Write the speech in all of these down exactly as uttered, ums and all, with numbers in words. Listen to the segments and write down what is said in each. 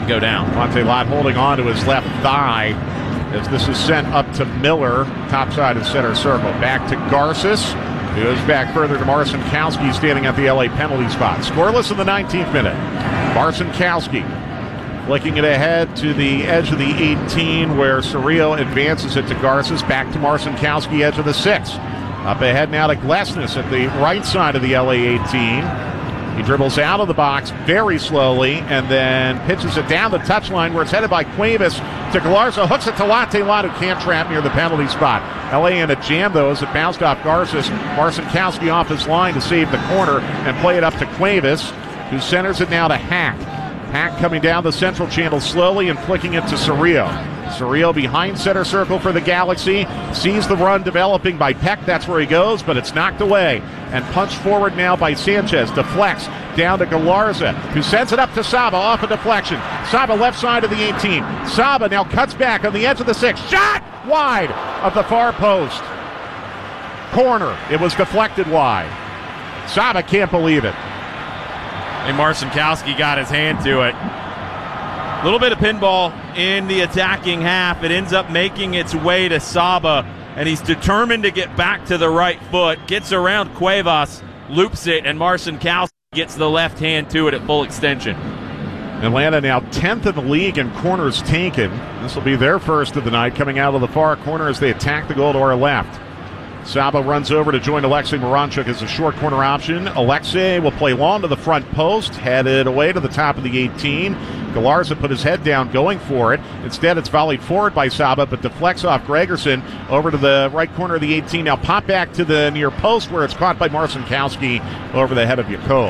and go down. Monte Lott holding on to his left thigh as this is sent up to Miller, top side of center circle. Back to Garces. Goes back further to Marcinkowski standing at the L A penalty spot. Scoreless in the nineteenth minute. Marcinkowski flicking it ahead to the edge of the eighteen where Cerrillo advances it to Garces. Back to Marcinkowski, edge of the six. Up ahead now to Glesnes at the right side of the L A eighteen. He dribbles out of the box very slowly and then pitches it down the touchline where it's headed by Cuevas to Galarza. Hooks it to Latte Lott, who can't trap near the penalty spot. L A in a jam, though, as it bounced off Garces. Marcinkowski off his line to save the corner and play it up to Cuevas, who centers it now to Hack. Hack coming down the central channel slowly and flicking it to Cerrillo. Cerrillo behind center circle for the Galaxy. Sees the run developing by Peck. That's where he goes, but it's knocked away. And punched forward now by Sanchez. Deflects down to Galarza, who sends it up to Saba off a deflection. Saba left side of the eighteen. Saba now cuts back on the edge of the six. Shot wide of the far post. Corner. It was deflected wide. Saba can't believe it. And Marcinkowski got his hand to it. A little bit of pinball in the attacking half. It ends up making its way to Saba, and he's determined to get back to the right foot. Gets around Cuevas, loops it, and Marcinkowski gets the left hand to it at full extension. Atlanta now tenth in the league in corners taken. This will be their first of the night, coming out of the far corner as they attack the goal to our left. Saba runs over to join Alexei Moranchuk as a short corner option. Alexei will play long to the front post, headed away to the top of the eighteen. Galarza put his head down going for it. Instead, it's volleyed forward by Saba, but deflects off Gregerson over to the right corner of the eighteen. Now pop back to the near post where it's caught by Marcinkowski over the head of Yakov.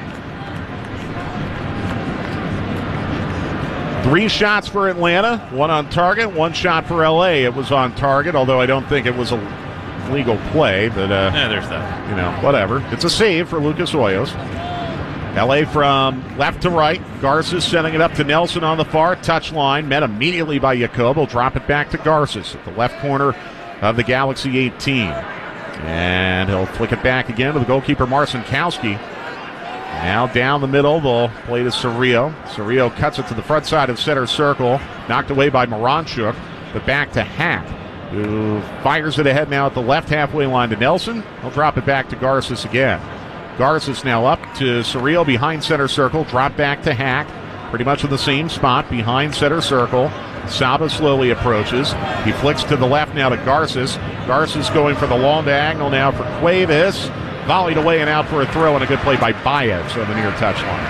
Three shots for Atlanta, one on target, one shot for L A. It was on target, although I don't think it was a legal play, but uh, yeah, there's that. You know, whatever. It's a save for Lucas Hoyos. L A from left to right. Garces sending it up to Nelson on the far touchline. Met immediately by Yacob. Will drop it back to Garces at the left corner of the Galaxy eighteen. And he'll flick it back again to the goalkeeper Marcinkowski. Now down the middle, they'll play to Cerrillo. Cerrillo cuts it to the front side of center circle. Knocked away by Moranchuk, but back to Hack, who fires it ahead now at the left halfway line to Nelson. He'll drop it back to Garces again. Garces now up to Cerrillo behind center circle. Drop back to Hack, pretty much in the same spot behind center circle. Saba slowly approaches. He flicks to the left now to Garces. Garces going for the long diagonal now for Cuevas. Volleyed away and out for a throw, and a good play by Baez on the near touchline.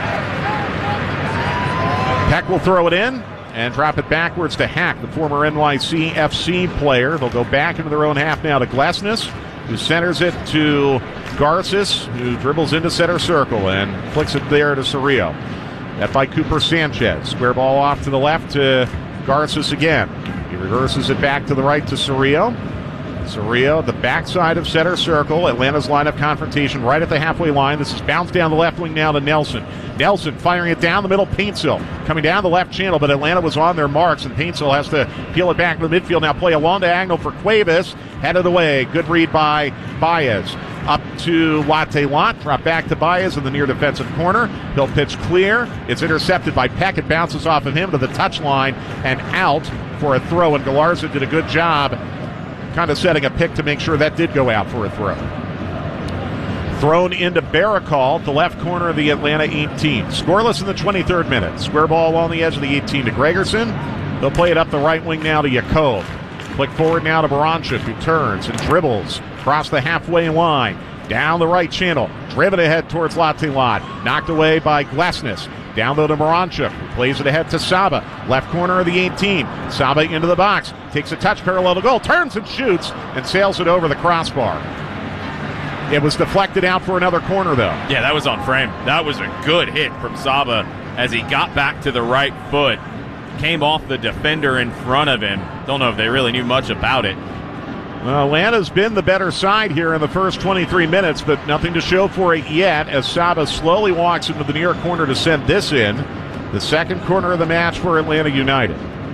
Peck will throw it in and drop it backwards to Hack, the former N Y C F C player. They'll go back into their own half now to Glesnes, who centers it to Garces, who dribbles into center circle and flicks it there to Cerrillo. That by Cooper Sanchez. Square ball off to the left to Garces again. He reverses it back to the right to Cerrillo. Cerrillo, the backside of center circle. Atlanta's line of confrontation right at the halfway line. This is bounced down the left wing now to Nelson. Nelson firing it down the middle. Paintsill coming down the left channel, but Atlanta was on their marks, and Paintsill has to peel it back to the midfield. Now play a long diagonal for Cuevas. Headed away. Good read by Baez. Up to Latte Lott. Drop back to Baez in the near defensive corner. He'll pitch clear. It's intercepted by Peck. It bounces off of him to the touchline and out for a throw, and Galarza did a good job kind of setting a pick to make sure that did go out for a throw. Thrown into Barakal, the left corner of the Atlanta eighteen. Scoreless in the twenty-third minute. Square ball along the edge of the eighteen to Gregerson. They'll play it up the right wing now to Yacob. Flick forward now to Moranchuk, who turns and dribbles across the halfway line. Down the right channel. Driven ahead towards Latte Lott. Knocked away by Glesnes. Down low to Moranchuk, who plays it ahead to Saba. Left corner of the eighteen. Saba into the box. Takes a touch parallel to goal. Turns and shoots and sails it over the crossbar. It was deflected out for another corner, though. Yeah, that was on frame. That was a good hit from Saba as he got back to the right foot. Came off the defender in front of him. Don't know if they really knew much about it. Well, Atlanta's been the better side here in the first twenty-three minutes, but nothing to show for it yet as Saba slowly walks into the near corner to send this in. The second corner of the match for Atlanta United.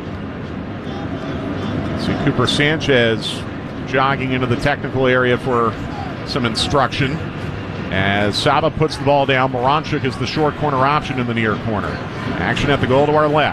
See Cooper Sanchez jogging into the technical area for some instruction. As Saba puts the ball down, Moranchuk is the short corner option in the near corner. Action at the goal to our left.